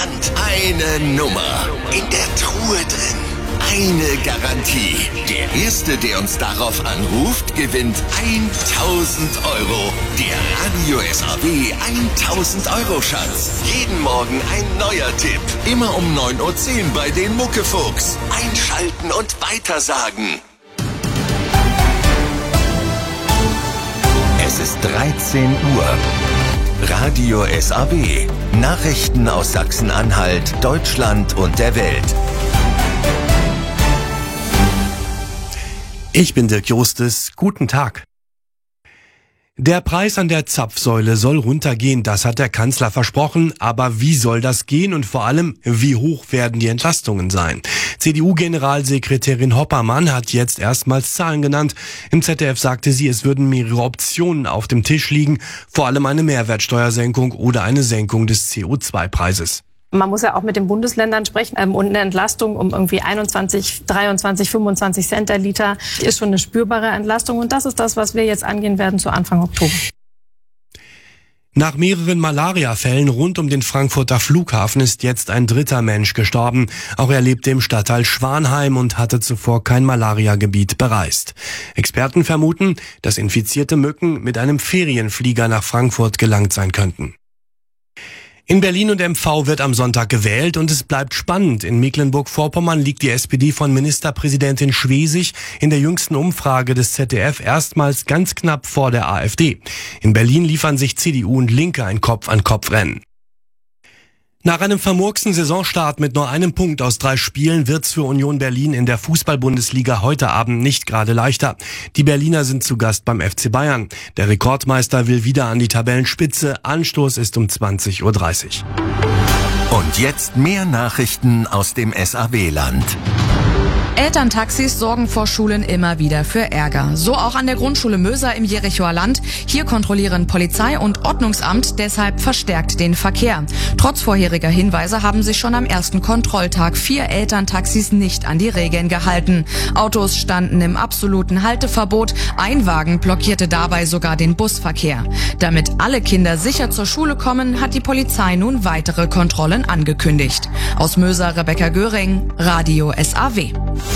Hand. Eine Nummer. In der Truhe drin. Eine Garantie. Der Erste, der uns darauf anruft, gewinnt 1000 Euro. Der Radio SAW 1000 Euro Schatz. Jeden Morgen ein neuer Tipp. Immer um 9:10 Uhr bei den Muckefuchs. Einschalten und weitersagen. Es ist 13 Uhr. Radio SAW. Nachrichten aus Sachsen-Anhalt, Deutschland und der Welt. Ich bin Dirk Justus. Guten Tag. Der Preis an der Zapfsäule soll runtergehen, das hat der Kanzler versprochen. Aber wie soll das gehen und vor allem, wie hoch werden die Entlastungen sein? CDU-Generalsekretärin Hoppermann hat jetzt erstmals Zahlen genannt. Im ZDF sagte sie, es würden mehrere Optionen auf dem Tisch liegen, vor allem eine Mehrwertsteuersenkung oder eine Senkung des CO2-Preises. Man muss ja auch mit den Bundesländern sprechen und eine Entlastung um irgendwie 21, 23, 25 Cent der Liter ist schon eine spürbare Entlastung und das ist das, was wir jetzt angehen werden zu Anfang Oktober. Nach mehreren Malariafällen rund um den Frankfurter Flughafen ist jetzt ein dritter Mensch gestorben. Auch er lebte im Stadtteil Schwanheim und hatte zuvor kein Malariagebiet bereist. Experten vermuten, dass infizierte Mücken mit einem Ferienflieger nach Frankfurt gelangt sein könnten. In Berlin und MV wird am Sonntag gewählt und es bleibt spannend. In Mecklenburg-Vorpommern liegt die SPD von Ministerpräsidentin Schwesig in der jüngsten Umfrage des ZDF erstmals ganz knapp vor der AfD. In Berlin liefern sich CDU und Linke ein Kopf-an-Kopf-Rennen. Nach einem vermurksten Saisonstart mit nur einem Punkt aus 3 Spielen wird's für Union Berlin in der Fußball-Bundesliga heute Abend nicht gerade leichter. Die Berliner sind zu Gast beim FC Bayern. Der Rekordmeister will wieder an die Tabellenspitze. Anstoß ist um 20:30 Uhr. Und jetzt mehr Nachrichten aus dem SAW-Land. Elterntaxis sorgen vor Schulen immer wieder für Ärger. So auch an der Grundschule Möser im Jerichoer Land. Hier kontrollieren Polizei und Ordnungsamt deshalb verstärkt den Verkehr. Trotz vorheriger Hinweise haben sich schon am ersten Kontrolltag 4 Elterntaxis nicht an die Regeln gehalten. Autos standen im absoluten Halteverbot. Ein Wagen blockierte dabei sogar den Busverkehr. Damit alle Kinder sicher zur Schule kommen, hat die Polizei nun weitere Kontrollen angekündigt. Aus Möser, Rebecca Göring, Radio SAW.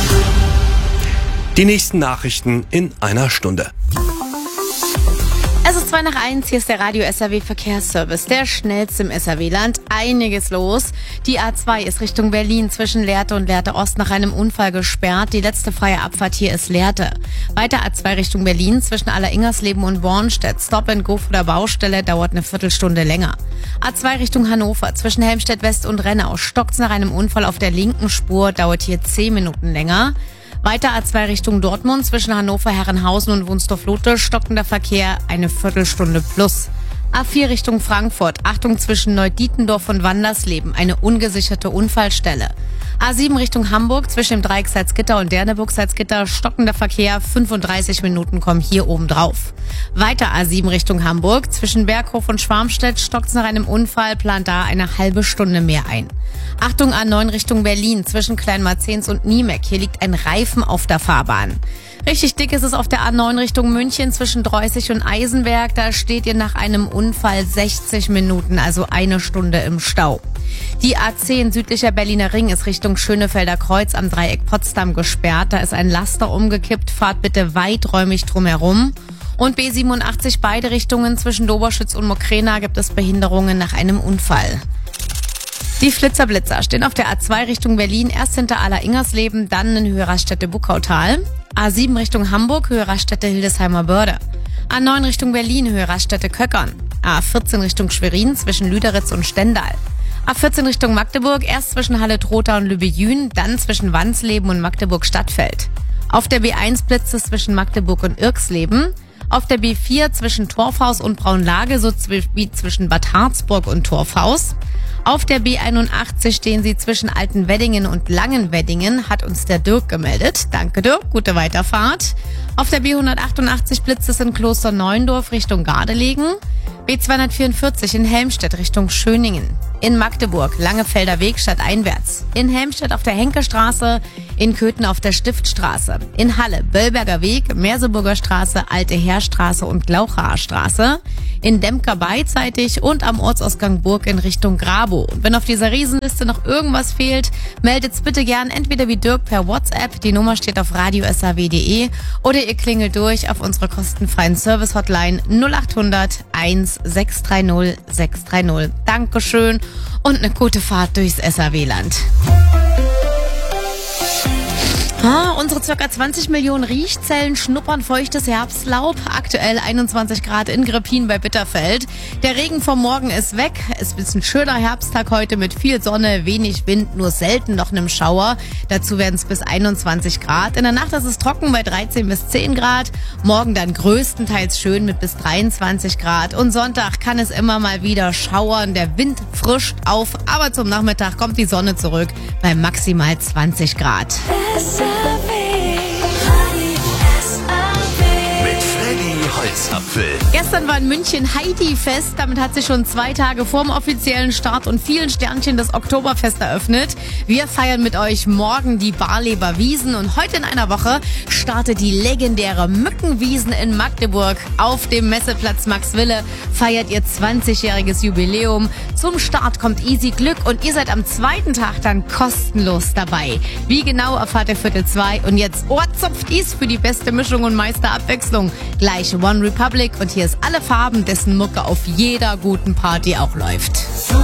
Die nächsten Nachrichten in einer Stunde. Es ist 2:01, hier ist der Radio SAW Verkehrsservice, der schnellste im SAW-Land. Einiges los. Die A2 ist Richtung Berlin zwischen Lehrte und Lehrte Ost nach einem Unfall gesperrt. Die letzte freie Abfahrt hier ist Lehrte. Weiter A2 Richtung Berlin zwischen Aller-Ingersleben und Bornstedt. Stop and Go vor der Baustelle dauert eine Viertelstunde länger. A2 Richtung Hannover zwischen Helmstedt West und Rennau. Stockt's nach einem Unfall auf der linken Spur, dauert hier 10 Minuten länger. Weiter A2 Richtung Dortmund zwischen Hannover, Herrenhausen und Wunstorf-Lotte, stockender Verkehr, eine Viertelstunde plus. A4 Richtung Frankfurt, Achtung zwischen Neudietendorf und Wandersleben, eine ungesicherte Unfallstelle. A7 Richtung Hamburg zwischen dem Dreieck Salzgitter und Derneburg Salzgitter, stockender Verkehr, 35 Minuten kommen hier oben drauf. Weiter A7 Richtung Hamburg zwischen Berghof und Schwarmstedt, stockt's nach einem Unfall, plant da eine halbe Stunde mehr ein. Achtung A9 Richtung Berlin zwischen Kleinmarzens und Niemek, hier liegt ein Reifen auf der Fahrbahn. Richtig dick ist es auf der A9 Richtung München zwischen Dreußig und Eisenberg. Da steht ihr nach einem Unfall 60 Minuten, also eine Stunde im Stau. Die A10 südlicher Berliner Ring ist Richtung Schönefelder Kreuz am Dreieck Potsdam gesperrt. Da ist ein Laster umgekippt. Fahrt bitte weiträumig drumherum. Und B87 beide Richtungen zwischen Doberschütz und Mokrena gibt es Behinderungen nach einem Unfall. Die Flitzer-Blitzer stehen auf der A2 Richtung Berlin, erst hinter Aller-Ingersleben, dann in Höhe Raststätte Buckautal. A7 Richtung Hamburg, Höhe Raststätte Hildesheimer Börde. A9 Richtung Berlin, Höhe Raststätte Köckern. A14 Richtung Schwerin zwischen Lüderitz und Stendal. A14 Richtung Magdeburg, erst zwischen Halle-Trotha und Lübejün, dann zwischen Wansleben und Magdeburg-Stadtfeld. Auf der B1 blitzt es zwischen Magdeburg und Irksleben. Auf der B4 zwischen Torfhaus und Braunlage, so wie zwischen Bad Harzburg und Torfhaus. Auf der B81 stehen sie zwischen Altenweddingen und Langenweddingen, hat uns der Dirk gemeldet. Danke Dirk, gute Weiterfahrt. Auf der B188 blitzt es in Klosterneuendorf Richtung Gardelegen. B244 in Helmstedt Richtung Schöningen. In Magdeburg, Langefelder Weg stadteinwärts. In Helmstedt auf der Henkestraße, in Köthen auf der Stiftstraße. In Halle, Böllberger Weg, Merseburger Straße, Alte Heerstraße und Glauchaer Straße. In Dempker beidseitig und am Ortsausgang Burg in Richtung Grabow. Und wenn auf dieser Riesenliste noch irgendwas fehlt, meldet bitte gern entweder wie Dirk per WhatsApp, die Nummer steht auf radio.saw.de, oder ihr klingelt durch auf unserer kostenfreien Service-Hotline 0800 1630 630. Dankeschön und eine gute Fahrt durchs SAW-Land. Unsere ca. 20 Millionen Riechzellen schnuppern feuchtes Herbstlaub. Aktuell 21 Grad in Greppin bei Bitterfeld. Der Regen vom Morgen ist weg. Es ist ein schöner Herbsttag heute mit viel Sonne, wenig Wind, nur selten noch einem Schauer. Dazu werden es bis 21 Grad. In der Nacht ist es trocken bei 13 bis 10 Grad. Morgen dann größtenteils schön mit bis 23 Grad. Und Sonntag kann es immer mal wieder schauern. Der Wind frischt auf, aber zum Nachmittag kommt die Sonne zurück bei maximal 20 Grad. Holzapfel. Gestern war in München Heidi-Fest. Damit hat sich schon 2 Tage vor dem offiziellen Start und vielen Sternchen das Oktoberfest eröffnet. Wir feiern mit euch morgen die Barleber Wiesen und heute in einer Woche startet die legendäre Mückenwiesen in Magdeburg. Auf dem Messeplatz Max Wille feiert ihr 20-jähriges Jubiläum. Zum Start kommt Easy Glück und ihr seid am zweiten Tag dann kostenlos dabei. Wie genau erfahrt ihr Viertel 2 und jetzt ohrzupft is für die beste Mischung und meiste Abwechslung. Gleich One Republic und hier ist alle Farben, dessen Mucke auf jeder guten Party auch läuft.